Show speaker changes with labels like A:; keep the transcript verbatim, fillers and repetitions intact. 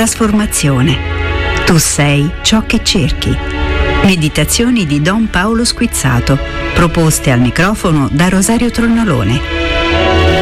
A: trasformazione. Tu sei ciò che cerchi. Meditazioni di Don Paolo Squizzato, proposte al microfono da Rosario Tronalone.